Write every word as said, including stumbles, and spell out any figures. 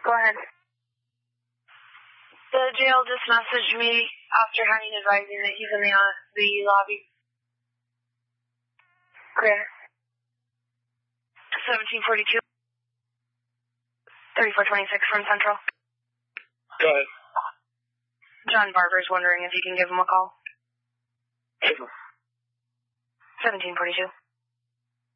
Go ahead. The jail just messaged me after having advising that he's in the, uh, the lobby. Okay. seventeen forty-two. thirty-four twenty-six from Central. Go ahead. John Barber's wondering if you can give him a call. seventeen forty-two.